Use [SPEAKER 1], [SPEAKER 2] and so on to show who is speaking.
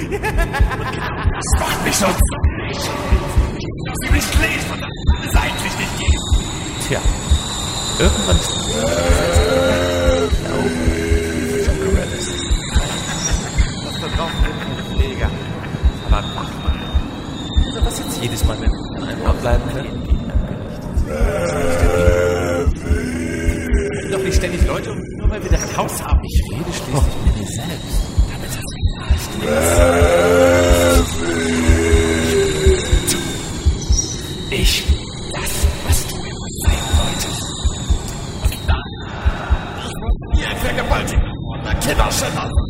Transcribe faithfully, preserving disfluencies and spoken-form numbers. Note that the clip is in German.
[SPEAKER 1] Das macht mich so zornig. Sie mich lesen, das eigentlich nicht geht.
[SPEAKER 2] Tja, irgendwann ist
[SPEAKER 3] Was da drauf ist, Pfleger. Aber mach mal.
[SPEAKER 2] Oder was jetzt jedes Mal, wenn wir an einem Ort bleiben können? Doch nicht ständig Leute, nur weil wir das Haus haben. Ich rede schließlich mit mir selbst. Damit das vielleicht
[SPEAKER 1] Ich das, was du immer sein wolltest. Und dann, ich muss mir vergewaltigen. Der Kinderschänder.